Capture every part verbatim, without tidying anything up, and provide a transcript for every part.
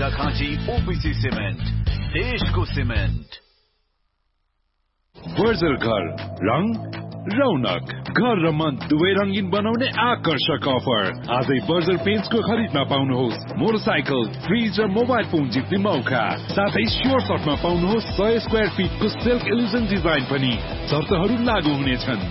Dhaka Khanchi OPC cement, देशको cement. Berger घर, रङ रौनक, घर र मन दुवै रंगीन बनाउने आकर्षक अफर। आजै बर्जर पेन्ट्सको खरिदमा पाउनुहोस् मोटरसाइकल, फ्रिज र मोबाइल फोन जित्ने मौका। साथै स्योर सर्टमा पाउनुहोस् सय स्क्वायर फिटको सिल्क इल्युजन डिजाइन पनि। शर्तहरू लागू हुनेछन्।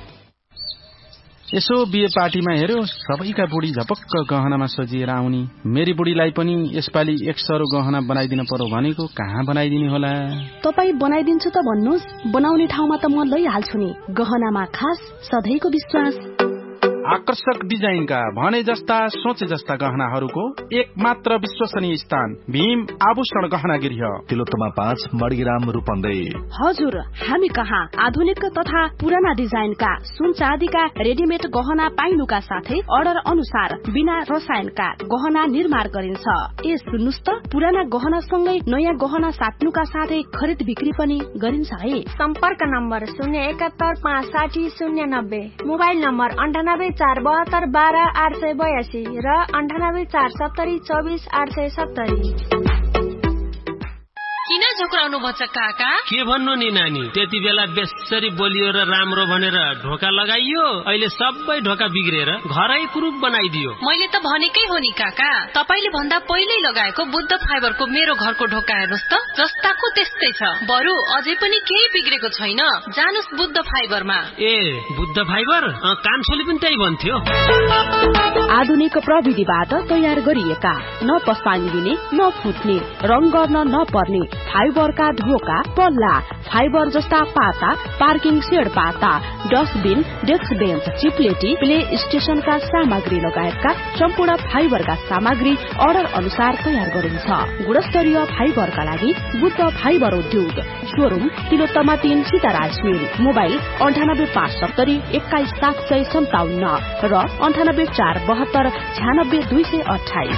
यसो बिहे पार्टीमा हेर्यो, सबैका बुढी झपक्क गहनामा सजिएर आउने। मेरी बुढीलाई पनि यसपालि एक सरो गहना बनाइदिन पर्यो भनेको, कहाँ बनाइदिने होला? तपाई बनाइदिन्छु त भन्नुहोस्, बनाउने ठाउँमा त म लैहाल्छु नि। गहनामा खास सधैँको विश्वास। आकर्षक डिजाइनका भने जस्ता सोचे जस्ता गहनाहरूको एक मात्र विश्वसनीय स्थान भीम आभूषण गहना गृह, तिलोत्तमा पाँच मडगिराम रूपन्दै। हजुर, हामी कहाँ आधुनिक तथा पुराना डिजाइनका सुन चाँदीका रेडिमेड गहना पाइनुका साथै अर्डर अनुसार बिना रसायनका गहना निर्माण गरिन्छ। ए सुन्नुस् त, पुराना गहना सँगै नयाँ गहना साट्नुका साथै खरिद बिक्री पनि गरिन्छ है। सम्पर्क नम्बर शून्य एकात्तर पाँच साठी शून्य नब्बे, मोबाइल नम्बर अन्ठानब्बे चार बहत्तर बाह्र आठ सय बयासी र अन्ठानब्बे चार सत्तरी चौबिस आठ सय सत्तरी। किन झुक्राउनु भन्छ काका? के भन्नु नि नानी, त्यति बेला बेसरी बोलियो र राम्रो भनेर ढोका लगाइयो, अहिले सबै ढोका बिग्रेर घरै कुरूप बनाइदियो। मैले त भनेकै हो नि काका, तपाईले भन्दा पहिल्यै लगाएको बुद्ध फाइबरको मेरो घरको ढोका हेर्नुस् त, जस्ताको त्यस्तै छ। बरु अझै पनि केही बिग्रेको छैन। जानुस् बुद्ध फाइबरमा। ए बुद्ध फाइबर, कान्छोले पनि त्यही भन्थ्यो। आधुनिक प्रविधिबाट तयार गरिएका, न पसाइदिने न फुट्ने, रङ गर्न नपर्ने फाइबरका ढोका, पल्ला, फाइबर जस्ता पाता, पार्किङ सेड पाता, डस्टबिन, डेस्क बेन्च, चिप्लेटी, प्ले स्टेशनका सामग्री लगायतका सम्पूर्ण फाइबरका सामग्री अर्डर अनुसार तयार गरिन्छ। गुणस्तरीय फाइबरका लागि बुद्ध फाइबर उद्योग, शोरूम तिलोत्तमा तीन सीताराज मिल, मोबाइल अन्ठानब्बे पाँच सत्तरी एक्काइस सात सय सन्ताउन्न र अन्ठानब्बे चार बहत्तर छ्यानब्बे दुई सय अठाइस।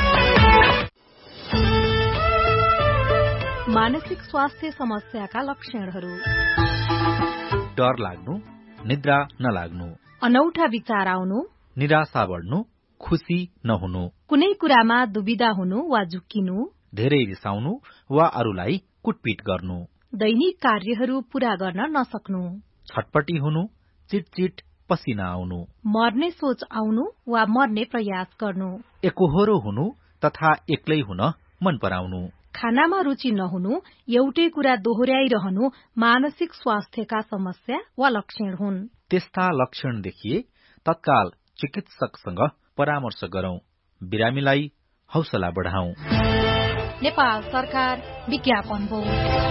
मानसिक स्वास्थ्य समस्याका लक्षणहरू: डर लाग्नु, निद्रा नलाग्नु, अनौठा विचार आउनु, निराशा बढ्नु, खुशी नहुनु, कुनै कुरामा दुविधा हुनु वा झुक्किनु, धेरै रिसाउनु वा अरूलाई कुटपिट गर्नु, दैनिक कार्यहरू पूरा गर्न नसक्नु, छटपटी हुनु, चिटचिट पसिना आउनु, मर्ने सोच आउनु वा मर्ने प्रयास गर्नु, एकोहोरो हुनु तथा एक्लै हुन मन पराउनु, खानामा रुचि नहुनु, एउटै कुरा दोहोर्याइरहनु मानसिक स्वास्थ्यका समस्या वा लक्षण हुन्। त्यस्ता लक्षण देखिए तत्काल चिकित्सकसँग परामर्श गरौं, बिरामीलाई हौसला बढाउँ। नेपाल सरकार विज्ञापन बोर्ड।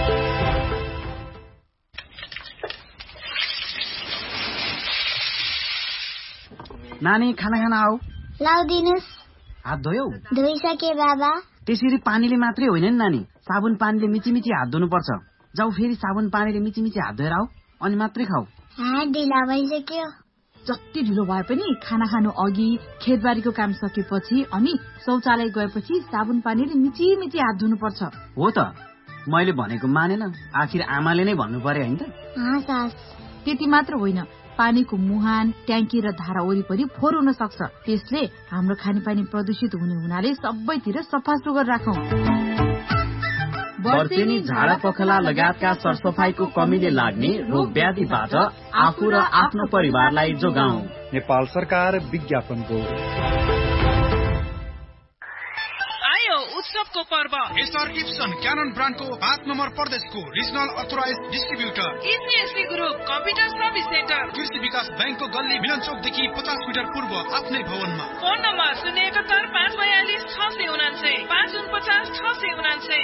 नानी खाना खाना आऊ। लाउदिनुस्। हात धोयौ? धोइसके बाबा। त्यसरी पानीले मात्रै होइन नि नानी, साबुन पानीले मिची मिची हात धुनु पर्छ। जाऊ फेरि साबुन पानीले मिची मिची हात धोएर आऊ, अनि मात्रै खाऊ। हात ढिला भइसक्यो। जति ढिलो भए पनि खाना खानु अघि, खेतबारीको काम सकेपछि अनि शौचालय गएपछि साबुन पानीले मिची मिची हात धुनु पर्छ। हो त, मैले भनेको मानेन, आखिर आमाले नै भन्नु पर्यो हैन त? त्यति मात्र होइन, पानीको मुहान, ट्याङ्की र धारा वरिपरि फोहोर हुन सक्छ। त्यसले हाम्रो खानेपानी प्रदूषित हुने हुनाले सबैतिर सफा सुग्घर राखौं। वर्षेनी, झाडा पखला लगायतका सरसफाईको कमीले लाग्ने रोग व्याधिबाट आफू र आफ्नो परिवारलाई जोगाउँ। नेपाल सरकार विज्ञापन बोर्ड। उत्सवको पर्व एसआर गिब्सन क्यानन ब्रान्डको पाँच नम्बर प्रदेशको regional authorise distributor इसिएससी group computer service centre, कृषि विकास बैंकको गल्ली मिलन चौकदेखि पचास मिटर पूर्व आफ्नै भवनमा। फोन नम्बर शून्य एकहत्तर पाँच बयालिस छ सय उनान्सय पाँच उनपचास छ सय उनान्सय।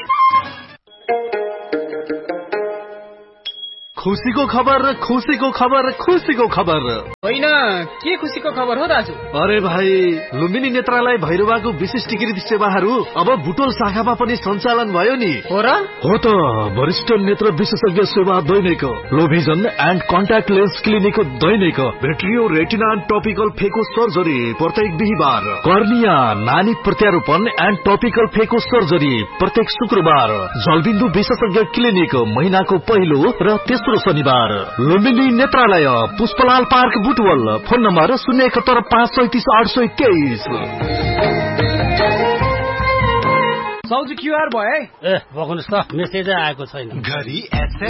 खुसीको खबर, खुसीको खबर, खुसीको खबर। होइन, के खुसीको खबर हो दाजु? अरे भाइ, लुम्बिनी नेत्रालय भैरवाको विशिष्टीकृत सेवाहरू अब बुटोल शाखामा पनि सञ्चालन भयो नि। हो र? हो त, वरिष्ठ नेत्र विशेषज्ञ सेवा दैनिक, लोभिजन and contact lens clinic Dainik, भेट्रियो retina and topical फेको सर्जरी प्रत्येक बिहिबार, कर्निया नानी प्रत्यारोपण एन्ड टपिकल फेको सर्जरी प्रत्येक शुक्रबार, जलबिन्दु विशेषज्ञ क्लिनिक महिनाको पहिलो र तेस्रो शनिबार, लुम्बिनी नेत्रालय Pushpalal park Butwal. Phone number शून्य एकहत्तर पाँच सैतिस आठ सय तेइस। साउजी क्युआर भयो है ए बग्नुहोस् त मेसेजै आएको छैन घरि एसएम